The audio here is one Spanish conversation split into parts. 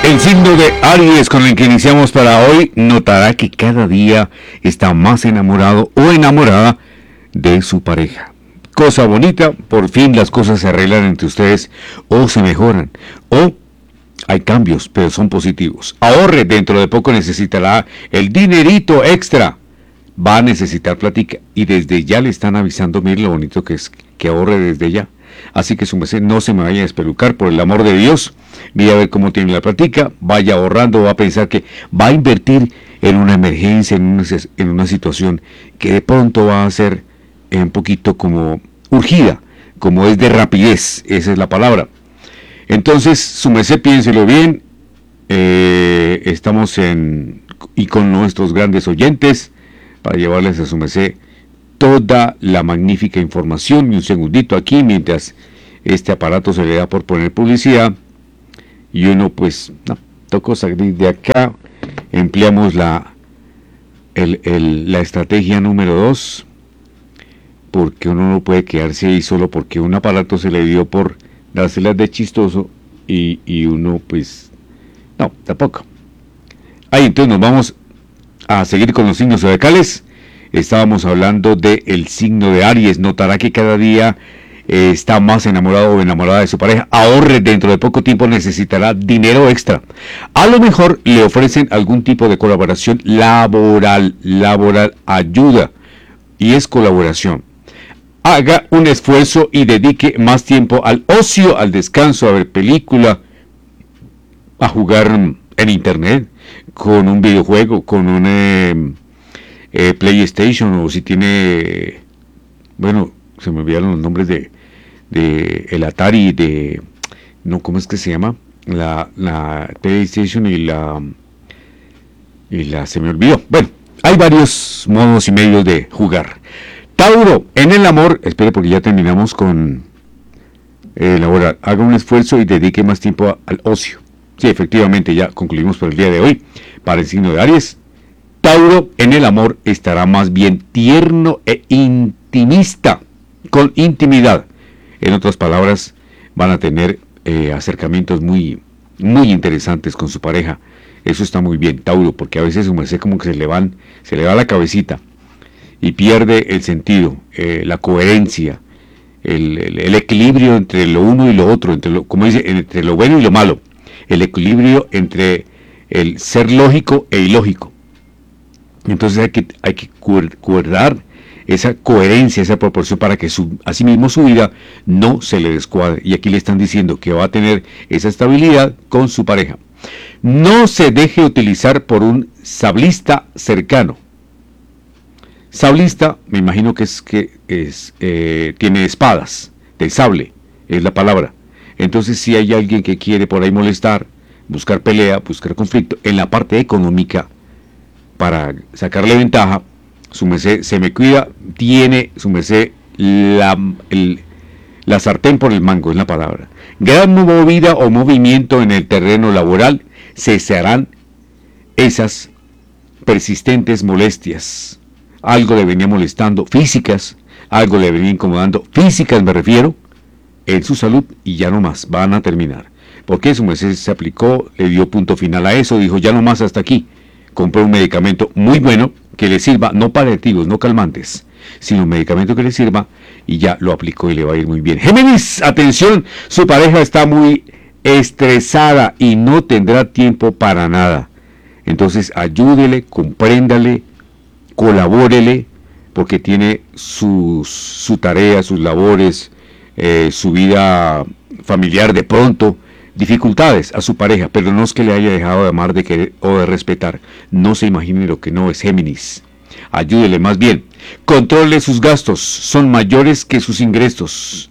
El signo de Aries con el que iniciamos para hoy notará que cada día está más enamorado o enamorada de su pareja. Cosa bonita, por fin las cosas se arreglan entre ustedes o se mejoran o hay cambios, pero son positivos. Ahorre, dentro de poco necesitará el dinerito extra. Va a necesitar platica y desde ya le están avisando, mire lo bonito que es que ahorre desde ya. Así que su merced no se me vaya a despelucar, por el amor de Dios. Mira a ver cómo tiene la platica, vaya ahorrando, va a pensar que va a invertir en una emergencia, en una situación que de pronto va a ser un poquito como urgida, como es de rapidez, esa es la palabra. Entonces, su merced, piénselo bien, estamos y con nuestros grandes oyentes, para llevarles a su merced toda la magnífica información. Y un segundito aquí, mientras este aparato se le da por poner publicidad, y uno pues, no, tocó salir de acá, empleamos la estrategia número 2, porque uno no puede quedarse ahí solo porque un aparato se le dio por dárselas de chistoso, y uno pues, no, tampoco. Ahí entonces nos vamos a seguir con los signos zodiacales. Estábamos hablando del signo de Aries. Notará que cada día está más enamorado o enamorada de su pareja. Ahorre, dentro de poco tiempo necesitará dinero extra. A lo mejor le ofrecen algún tipo de colaboración laboral, ayuda, y es colaboración. Haga un esfuerzo y dedique más tiempo al ocio, al descanso, a ver película, a jugar en internet, con un videojuego, con un PlayStation, o si tiene, bueno, se me olvidaron los nombres de el Atari, no, ¿cómo es que se llama? La PlayStation y la se me olvidó. Bueno, hay varios modos y medios de jugar. Tauro, en el amor, espere porque ya terminamos con laboral. Haga un esfuerzo y dedique más tiempo al ocio. Sí, efectivamente, ya concluimos por el día de hoy. Para el signo de Aries, Tauro en el amor estará más bien tierno e intimista, con intimidad. En otras palabras, van a tener acercamientos muy, muy interesantes con su pareja. Eso está muy bien, Tauro, porque a veces su merced como que se le va la cabecita y pierde el sentido, la coherencia, el equilibrio entre lo uno y lo otro, como dice, entre lo bueno y lo malo. El equilibrio entre el ser lógico e ilógico. Entonces hay que guardar esa coherencia, esa proporción, para que asimismo su vida no se le descuadre. Y aquí le están diciendo que va a tener esa estabilidad con su pareja. No se deje utilizar por un sablista cercano. Sablista, me imagino que tiene espadas, del sable, es la palabra. Entonces, si hay alguien que quiere por ahí molestar, buscar pelea, buscar conflicto, en la parte económica, para sacarle ventaja, su merced se me cuida, tiene su merced la sartén por el mango, es la palabra. Gran movida o movimiento en el terreno laboral, cesarán esas persistentes molestias. Algo le venía molestando, físicas, algo le venía incomodando, físicas me refiero, en su salud, y ya no más, van a terminar. Porque su merced se aplicó, le dio punto final a eso, dijo ya no más, hasta aquí. Compró un medicamento muy bueno que le sirva, no paliativos, no calmantes, sino un medicamento que le sirva, y ya lo aplicó y le va a ir muy bien. Géminis, atención, su pareja está muy estresada y no tendrá tiempo para nada. Entonces ayúdele, compréndale, colabórele, porque tiene su tarea, sus labores, su vida familiar, de pronto dificultades a su pareja, pero no es que le haya dejado de amar, de querer o de respetar. No se imagine lo que no es. Géminis, ayúdele más bien, controle sus gastos, son mayores que sus ingresos.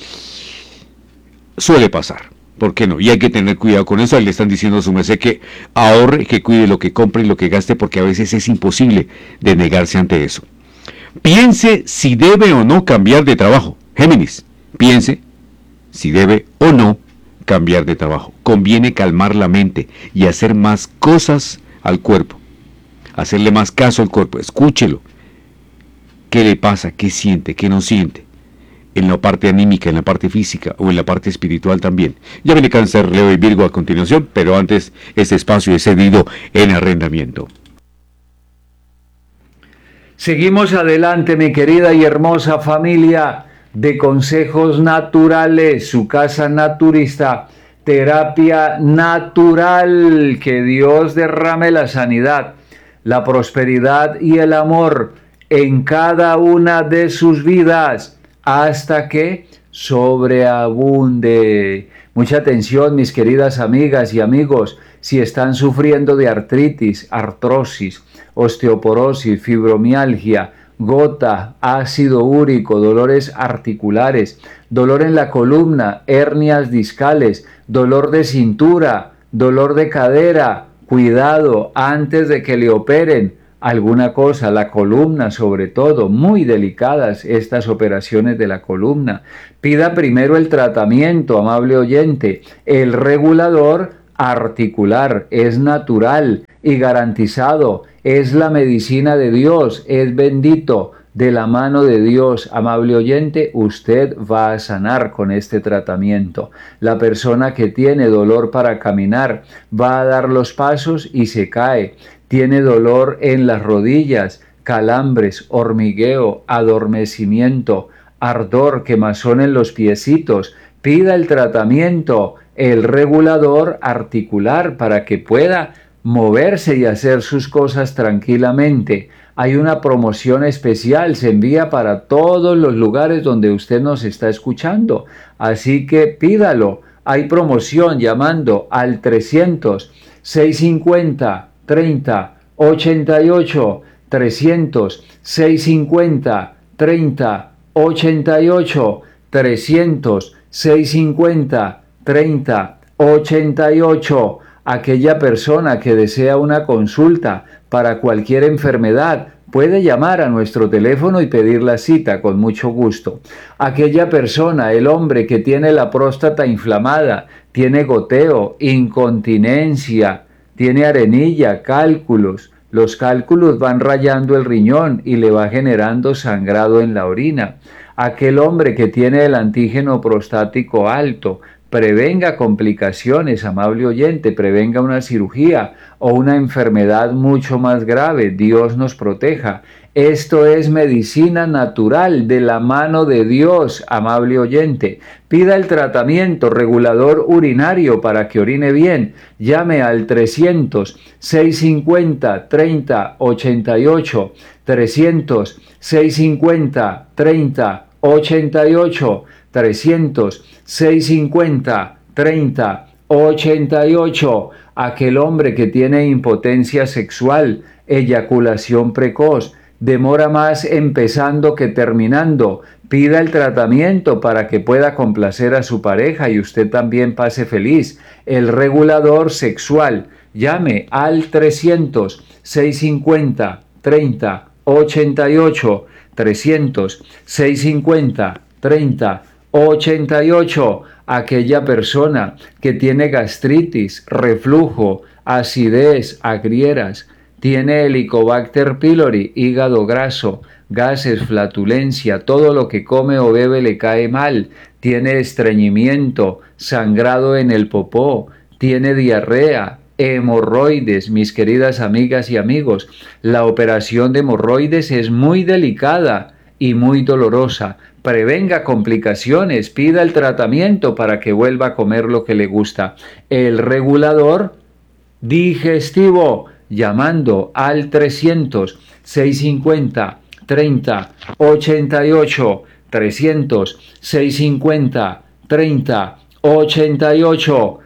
Suele pasar, ¿por qué no? Y hay que tener cuidado con eso. Ahí le están diciendo a su merced que ahorre, que cuide lo que compre y lo que gaste, porque a veces es imposible de negarse ante eso. Piense si debe o no cambiar de trabajo. Géminis, piense si debe o no cambiar de trabajo. Conviene calmar la mente y hacer más cosas al cuerpo. Hacerle más caso al cuerpo. Escúchelo. ¿Qué le pasa? ¿Qué siente? ¿Qué no siente? en la parte anímica, en la parte física o en la parte espiritual también. Ya viene Cáncer, Leo y Virgo a continuación, pero antes este espacio es cedido en arrendamiento. Seguimos adelante, mi querida y hermosa familia de Consejos Naturales, su casa naturista, terapia natural. Que Dios derrame la sanidad, la prosperidad y el amor en cada una de sus vidas hasta que sobreabunde. Mucha atención, mis queridas amigas y amigos, si están sufriendo de artritis, artrosis, osteoporosis, fibromialgia, gota, ácido úrico, dolores articulares, dolor en la columna, hernias discales, dolor de cintura, dolor de cadera, cuidado antes de que le operen alguna cosa, la columna sobre todo, muy delicadas estas operaciones de la columna. Pida primero el tratamiento, amable oyente. El regulador articular es natural y garantizado, es la medicina de Dios, es bendito. De la mano de Dios, amable oyente, usted va a sanar con este tratamiento. La persona que tiene dolor para caminar va a dar los pasos y se cae. Tiene dolor en las rodillas, calambres, hormigueo, adormecimiento, ardor, quemazón en los piecitos. Pida el tratamiento, el regulador articular, para que pueda moverse y hacer sus cosas tranquilamente. Hay una promoción especial, se envía para todos los lugares donde usted nos está escuchando. Así que pídalo. Hay promoción llamando al 300-650-30-88, 300-650-30-88, 300-650-30-88. Aquella persona que desea una consulta para cualquier enfermedad puede llamar a nuestro teléfono y pedir la cita con mucho gusto. Aquella persona, el hombre que tiene la próstata inflamada, tiene goteo, incontinencia, tiene arenilla, cálculos. Los cálculos van rayando el riñón y le va generando sangrado en la orina. Aquel hombre que tiene el antígeno prostático alto, prevenga complicaciones, amable oyente, prevenga una cirugía o una enfermedad mucho más grave. Dios nos proteja. Esto es medicina natural de la mano de Dios, amable oyente. Pida el tratamiento regulador urinario para que orine bien. Llame al 300-650-30-88, 300-650-30-88, 300-650-30-88. Aquel hombre que tiene impotencia sexual, eyaculación precoz, demora más empezando que terminando. Pida el tratamiento para que pueda complacer a su pareja y usted también pase feliz. El regulador sexual. Llame al 300-650-30-88, 300-650-30-88. Aquella persona que tiene gastritis, reflujo, acidez, agrieras, tiene Helicobacter pylori, hígado graso, gases, flatulencia, todo lo que come o bebe le cae mal, tiene estreñimiento, sangrado en el popó, tiene diarrea, hemorroides, mis queridas amigas y amigos. La operación de hemorroides es muy delicada y muy dolorosa. Prevenga complicaciones, pida el tratamiento para que vuelva a comer lo que le gusta. El regulador digestivo, llamando al 300-650-30-88, 300-650-30-88,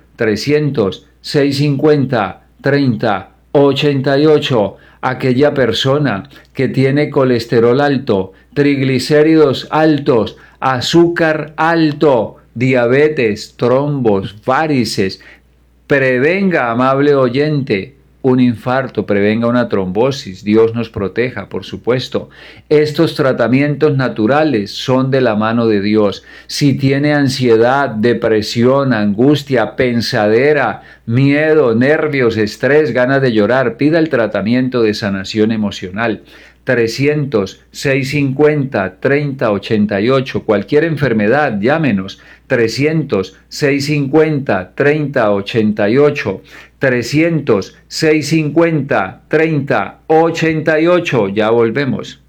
300-650-30-88. Aquella persona que tiene colesterol alto, triglicéridos altos, azúcar alto, diabetes, trombos, varices. Prevenga, amable oyente, un infarto, prevenga una trombosis. Dios nos proteja, por supuesto. Estos tratamientos naturales son de la mano de Dios. Si tiene ansiedad, depresión, angustia, pensadera, miedo, nervios, estrés, ganas de llorar, pida el tratamiento de sanación emocional. 300-650-3088. Cualquier enfermedad, llámenos. 300-650-3088. 300-650-3088. Ya volvemos.